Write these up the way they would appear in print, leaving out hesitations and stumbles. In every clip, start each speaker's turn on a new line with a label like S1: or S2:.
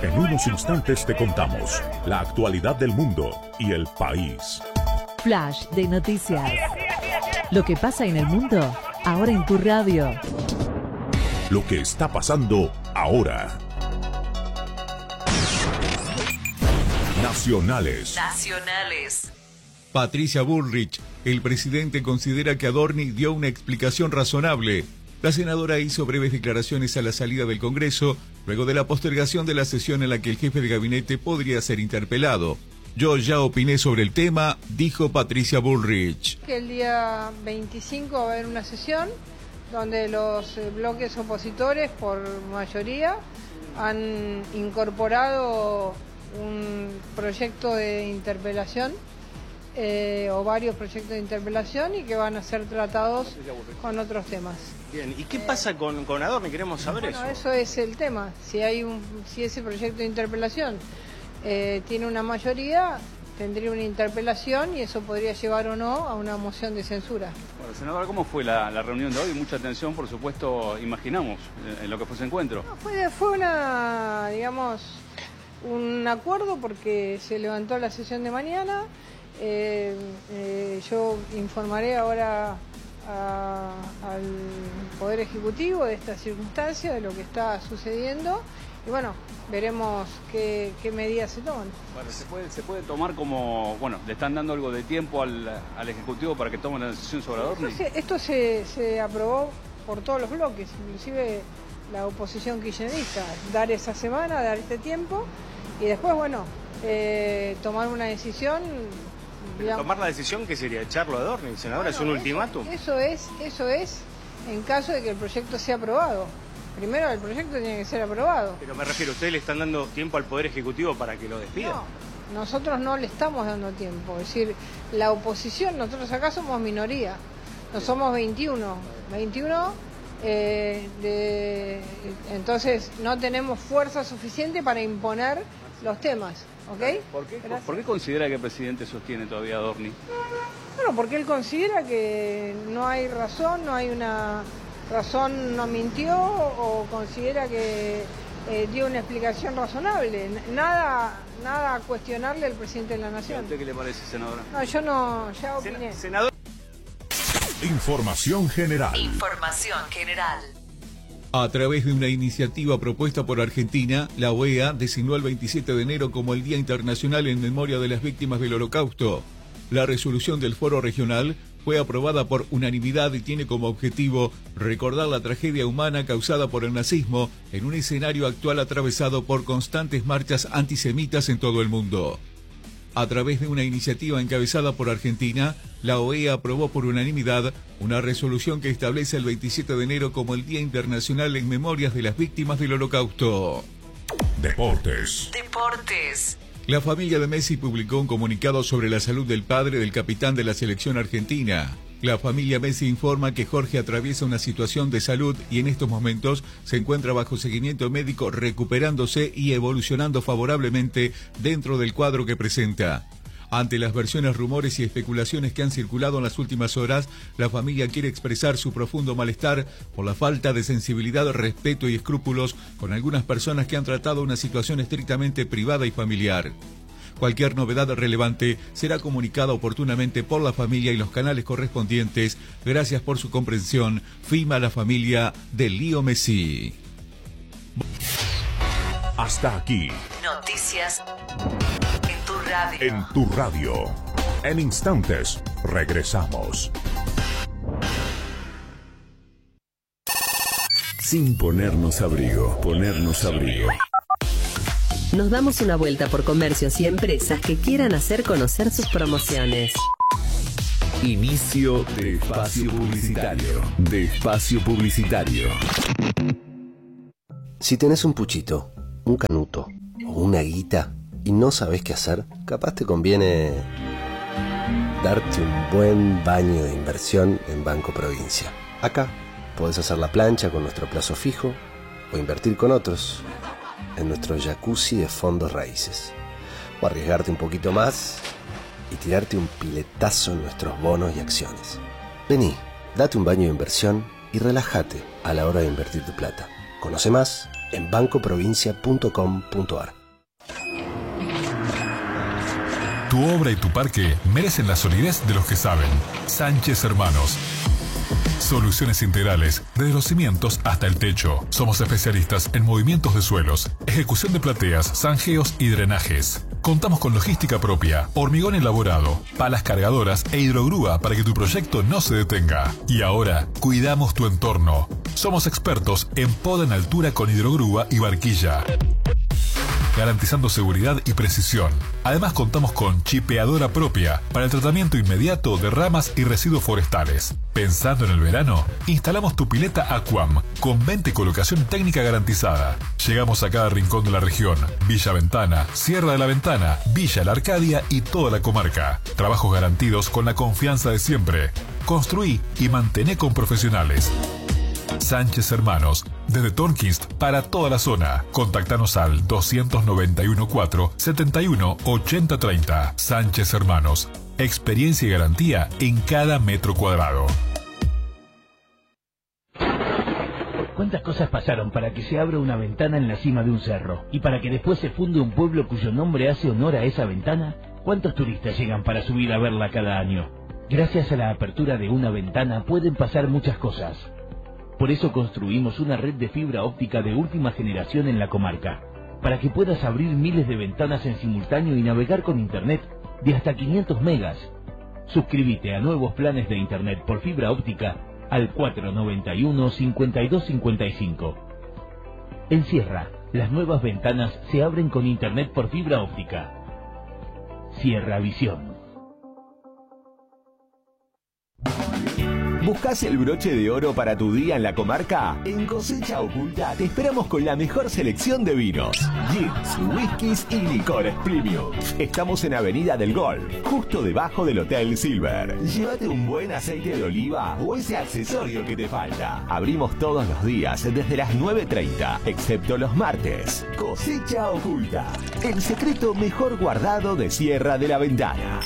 S1: En unos instantes te contamos la actualidad del mundo y el país.
S2: Flash de noticias. Lo que pasa en el mundo, ahora en tu radio.
S1: Lo que está pasando ahora. Nacionales.
S3: Patricia Bullrich, el presidente considera que Adorni dio una explicación razonable. La senadora hizo breves declaraciones a la salida del Congreso, luego de la postergación de la sesión en la que el jefe de gabinete podría ser interpelado. Yo ya opiné sobre el tema, dijo Patricia Bullrich.
S4: Que el día 25 va a haber una sesión donde los bloques opositores, por mayoría, han incorporado un proyecto de interpelación o varios proyectos de interpelación y que van a ser tratados con otros temas.
S5: Bien, ¿y qué pasa con Adorni? Queremos saber eso.
S4: Eso es el tema. Si ese proyecto de interpelación tiene una mayoría, tendría una interpelación y eso podría llevar o no a una moción de censura.
S6: Bueno, senadora, ¿cómo fue la reunión de hoy? Mucha atención, por supuesto, imaginamos, en lo que fue ese encuentro.
S4: No, fue una, digamos, un acuerdo porque se levantó la sesión de mañana. Yo informaré ahora al Poder Ejecutivo de esta circunstancia, de lo que está sucediendo y bueno, veremos qué medidas se toman.
S6: Bueno, se puede tomar como, bueno, le están dando algo de tiempo al Ejecutivo para que tome una decisión sobre Adorni.
S4: Esto se aprobó por todos los bloques, inclusive la oposición kirchnerista, dar esa semana, dar este tiempo y después, bueno, tomar una decisión.
S5: ¿Tomar la decisión qué sería? ¿Echarlo a Adorni, senadora? ¿Es un ultimátum?
S4: Eso es en caso de que el proyecto sea aprobado. Primero el proyecto tiene que ser aprobado.
S5: Pero me refiero, ¿ustedes le están dando tiempo al Poder Ejecutivo para que lo despida?
S4: No, nosotros no le estamos dando tiempo. Es decir, la oposición, nosotros acá somos minoría. No somos 21. Entonces no tenemos fuerza suficiente para imponer los temas. ¿Okay?
S6: ¿Por qué considera que el presidente sostiene todavía a Adorni?
S4: Bueno, porque él considera que no hay razón, no hay una razón, no mintió o considera que dio una explicación razonable. Nada a cuestionarle al presidente de la Nación.
S6: ¿A usted qué le parece, senadora?
S4: No, yo no, ya opiné.
S5: Senador.
S1: Información general.
S3: A través de una iniciativa propuesta por Argentina, la OEA designó el 27 de enero como el Día Internacional en Memoria de las Víctimas del Holocausto. La resolución del Foro Regional fue aprobada por unanimidad y tiene como objetivo recordar la tragedia humana causada por el nazismo en un escenario actual atravesado por constantes marchas antisemitas en todo el mundo. A través de una iniciativa encabezada por Argentina, la OEA aprobó por unanimidad una resolución que establece el 27 de enero como el Día Internacional en Memorias de las Víctimas del Holocausto.
S1: Deportes.
S3: La familia de Messi publicó un comunicado sobre la salud del padre del capitán de la selección argentina. La familia Messi informa que Jorge atraviesa una situación de salud y en estos momentos se encuentra bajo seguimiento médico recuperándose y evolucionando favorablemente dentro del cuadro que presenta. Ante las versiones, rumores y especulaciones que han circulado en las últimas horas, la familia quiere expresar su profundo malestar por la falta de sensibilidad, respeto y escrúpulos con algunas personas que han tratado una situación estrictamente privada y familiar. Cualquier novedad relevante será comunicada oportunamente por la familia y los canales correspondientes. Gracias por su comprensión. Firma la familia de Lío Messi.
S1: Hasta aquí.
S2: Noticias en tu radio.
S1: En tu radio. En instantes, regresamos.
S7: Sin ponernos abrigo,
S2: Nos damos una vuelta por comercios y empresas que quieran hacer conocer sus promociones.
S7: Inicio de espacio publicitario.
S8: Si tenés un puchito, un canuto o una guita y no sabés qué hacer, capaz te conviene darte un buen baño de inversión en Banco Provincia. Acá podés hacer la plancha con nuestro plazo fijo o invertir con otros en nuestro jacuzzi de fondos raíces, o arriesgarte un poquito más y tirarte un piletazo en nuestros bonos y acciones. Vení, date un baño de inversión y relájate a la hora de invertir tu plata. Conoce más en bancoprovincia.com.ar.
S9: Tu obra y tu parque merecen la solidez de los que saben. Sánchez Hermanos. Soluciones integrales, desde los cimientos hasta el techo. Somos especialistas en movimientos de suelos, ejecución de plateas, zanjeos y drenajes. Contamos con logística propia, hormigón elaborado, palas cargadoras e hidrogrúa para que tu proyecto no se detenga. Y ahora, cuidamos tu entorno. Somos expertos en poda en altura con hidrogrúa y barquilla, garantizando seguridad y precisión. Además contamos con chipeadora propia para el tratamiento inmediato de ramas y residuos forestales. Pensando en el verano, instalamos tu pileta Aquam con venta y colocación técnica garantizada. Llegamos a cada rincón de la región: Villa Ventana, Sierra de la Ventana, Villa La Arcadia y toda la comarca. Trabajos garantidos con la confianza de siempre. Construí y mantené con profesionales. Sánchez Hermanos, desde Tornquist para toda la zona. Contactanos al 291 4 71 80 30. Sánchez Hermanos, experiencia y garantía en cada metro cuadrado.
S10: ¿Cuántas cosas pasaron para que se abra una ventana en la cima de un cerro? Y para que después se funde un pueblo cuyo nombre hace honor a esa ventana. ¿Cuántos turistas llegan para subir a verla cada año? Gracias a la apertura de una ventana pueden pasar muchas cosas. Por eso construimos una red de fibra óptica de última generación en la comarca, para que puedas abrir miles de ventanas en simultáneo y navegar con internet de hasta 500 megas. Suscríbete a nuevos planes de internet por fibra óptica al 491-5255. En Sierra, las nuevas ventanas se abren con internet por fibra óptica. Sierra Visión.
S11: ¿Buscas el broche de oro para tu día en la comarca? En Cosecha Oculta te esperamos con la mejor selección de vinos, gins, whiskies y licores premium. Estamos en Avenida del Golf, justo debajo del Hotel Silver. Llévate un buen aceite de oliva o ese accesorio que te falta. Abrimos todos los días desde las 9:30, excepto los martes. Cosecha Oculta, el secreto mejor guardado de Sierra de la Ventana.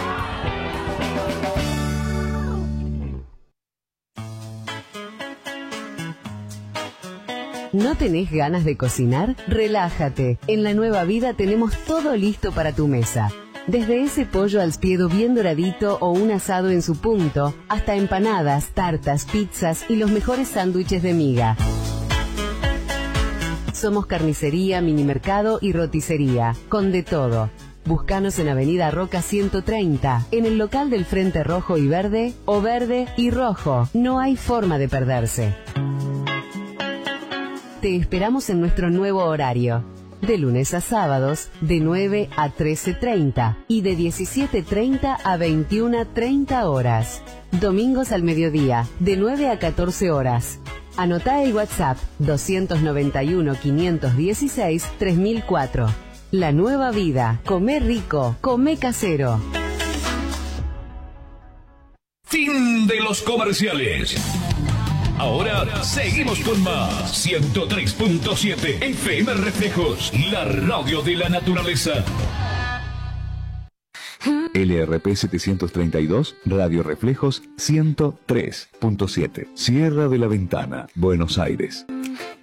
S12: ¿No tenés ganas de cocinar? Relájate. En La Nueva Vida tenemos todo listo para tu mesa. Desde ese pollo al spiedo bien doradito o un asado en su punto, hasta empanadas, tartas, pizzas y los mejores sándwiches de miga. Somos carnicería, minimercado y roticería, con de todo. Búscanos en Avenida Roca 130, en el local del Frente Rojo y Verde, o Verde y Rojo. No hay forma de perderse. Te esperamos en nuestro nuevo horario, de lunes a sábados, de 9 a 13:30 y de 17:30 a 21:30 horas. Domingos al mediodía, de 9 a 14 horas. Anotá el WhatsApp 291-516-3004. La Nueva Vida. Comé rico, comé casero.
S13: Fin de los comerciales. Ahora seguimos con más. 103.7 FM Reflejos, la radio de la naturaleza.
S7: LRP 732, Radio Reflejos 103.7, Sierra de la Ventana, Buenos Aires.